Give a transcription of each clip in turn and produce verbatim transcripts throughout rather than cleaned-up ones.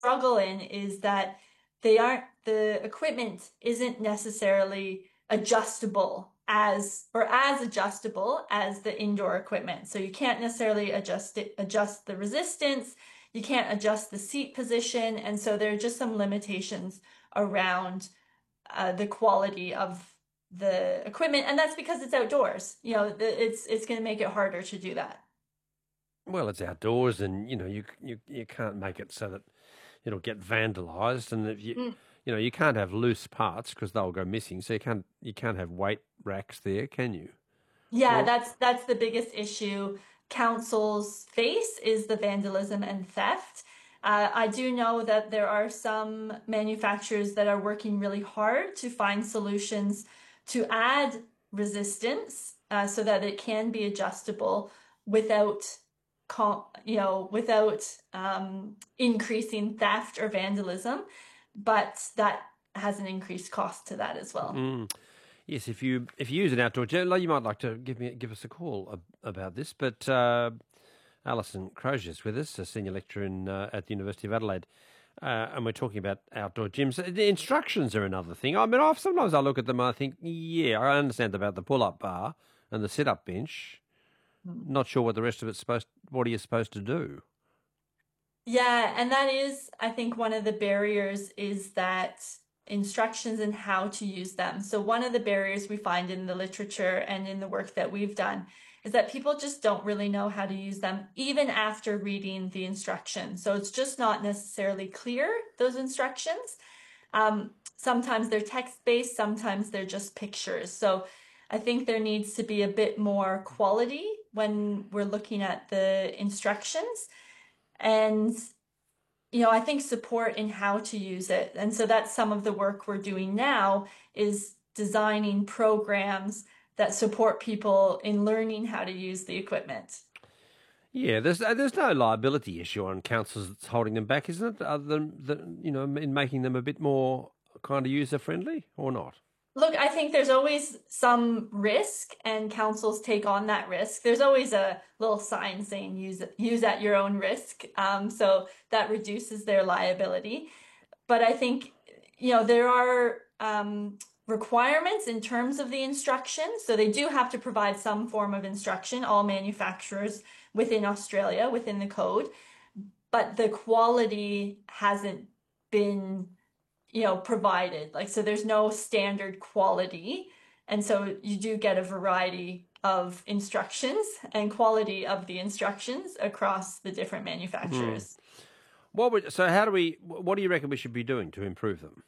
struggle in is that they aren't the equipment isn't necessarily adjustable as or as adjustable as the indoor equipment. So you can't necessarily adjust it, adjust the resistance, you can't adjust the seat position, and so there are just some limitations around uh, the quality of the equipment, and that's because it's outdoors. You know, the, it's it's going to make it harder to do that. Well, it's outdoors, and you know you you you can't make it so that it'll get vandalised, and if you Mm. you know you can't have loose parts because they'll go missing. So you can't you can't have weight racks there, can you? Yeah, Or that's that's the biggest issue councils face is the vandalism and theft. Uh, I do know that there are some manufacturers that are working really hard to find solutions to add resistance uh, so that it can be adjustable without, co- you know, without um, increasing theft or vandalism, but that has an increased cost to that as well. mm, yes, if you if you use an outdoor gym, like, you might like to give me give us a call ab- about this. But uh, Alison Crozier is with us, a senior lecturer in uh, at the University of Adelaide. Uh, and we're talking about outdoor gyms. The instructions are another thing. I mean, I've, sometimes I look at them and I think, yeah, I understand about the pull-up bar and the sit-up bench. Not sure what the rest of it's supposed. What are you supposed to do? Yeah, and that is, I think, one of the barriers is that instructions and how to use them. So, one of the barriers we find in the literature and in the work that we've done is that people just don't really know how to use them, even after reading the instructions. So, it's just not necessarily clear, those instructions. Um, sometimes they're text-based, sometimes they're just pictures. So, I think there needs to be a bit more quality when we're looking at the instructions. And you know, I think support in how to use it. And so that's some of the work we're doing now is designing programs that support people in learning how to use the equipment. Yeah, there's uh, there's no liability issue on councils that's holding them back, isn't it? Other than the, you know, in making them a bit more kind of user friendly, or not? Look, I think there's always some risk and councils take on that risk. There's always a little sign saying use use at your own risk. Um, so that reduces their liability. But I think, you know, there are um, requirements in terms of the instructions. So they do have to provide some form of instruction, all manufacturers within Australia, within the code, but the quality hasn't been, you know, provided. Like, so there's no standard quality. And so you do get a variety of instructions and quality of the instructions across the different Hmm. manufacturers. What would so? How do we? What do you reckon we should be doing to improve them?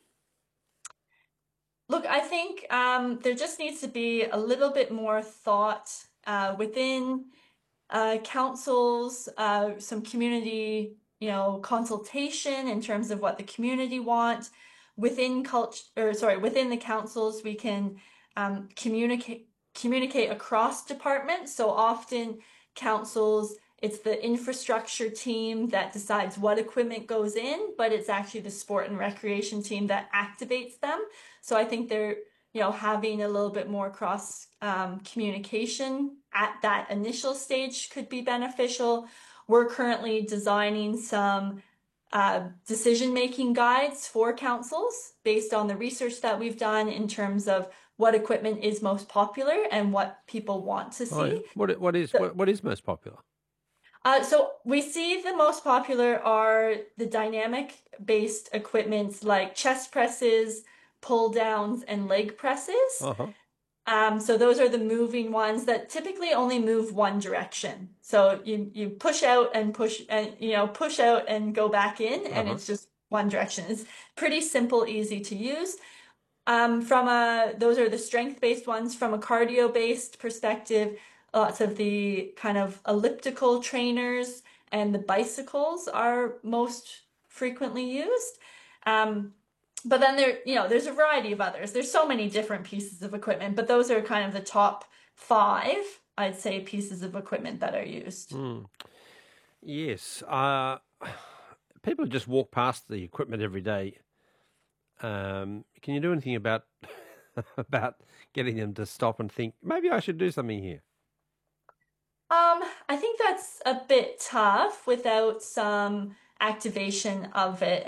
Look, I think um, there just needs to be a little bit more thought uh, within uh, councils, uh, some community, you know, consultation in terms of what the community want. Within culture, or sorry, within the councils, we can um, communicate communicate across departments. So often councils, it's the infrastructure team that decides what equipment goes in, but it's actually the sport and recreation team that activates them. So I think they're, you know, having a little bit more cross um, communication at that initial stage could be beneficial. We're currently designing some uh, decision-making guides for councils based on the research that we've done in terms of what equipment is most popular and what people want to Oh, yeah. see. What what is So, what what is most popular? uh, so we see the most popular are the dynamic-based equipment like chest presses, pull downs, and leg presses. Uh huh. Um, so those are the moving ones that typically only move one direction. So you you push out and push and you know push out and go back in, Uh and huh. it's just one direction. It's pretty simple, easy to use. Um, from a those are the strength-based ones. From a cardio-based perspective, lots of the kind of elliptical trainers and the bicycles are most frequently used. Um, but then there, you know, there's a variety of others. There's so many different pieces of equipment, but those are kind of the top five, I'd say, pieces of equipment that are used. Mm. Yes. Uh, people just walk past the equipment every day. Um, can you do anything about about getting them to stop and think maybe I should do something here? Um, I think that's a bit tough without some activation of it.